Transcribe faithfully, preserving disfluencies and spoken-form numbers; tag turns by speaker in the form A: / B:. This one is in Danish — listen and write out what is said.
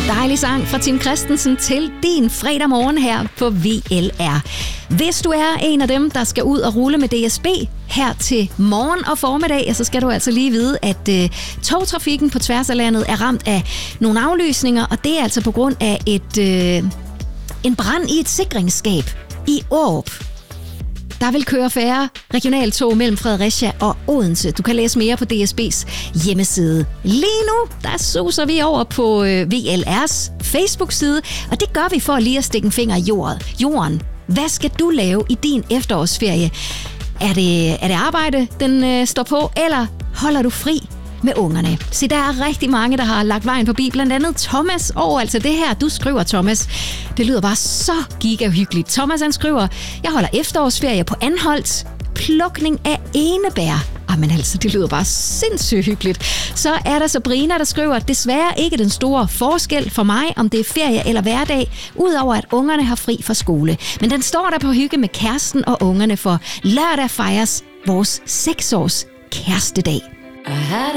A: Dejlig sang fra Tim Christensen til din fredag morgen her på V L R. Hvis du er en af dem, der skal ud og rulle med D S B her til morgen og formiddag, så skal du altså lige vide, at øh, togtrafikken på tværs af landet er ramt af nogle aflysninger, og det er altså på grund af et, øh, en brand i et sikringsskab i Aarup. Der vil køre færre regionaltog mellem Fredericia og Odense. Du kan læse mere på D S B's hjemmeside. Lige nu, der suser vi over på V L R's Facebook-side, og det gør vi for lige at stikke en finger i jorden. Jorden, hvad skal du lave i din efterårsferie? Er det, er det arbejde, den øh, står på, eller holder du fri med ungerne? Så der er rigtig mange, der har lagt vejen forbi, blandt andet Thomas. Og altså det her, du skriver, Thomas. Det lyder bare så gigahyggeligt. Thomas, han skriver, jeg holder efterårsferie på Anholt. Plukning af enebær. Jamen altså, det lyder bare sindssygt hyggeligt. Så er der Sabrina, der skriver, desværre ikke den store forskel for mig, om det er ferie eller hverdag, udover at ungerne har fri fra skole. Men den står der på hygge med kæresten og ungerne, for lørdag fejres vores seks års kærestedag.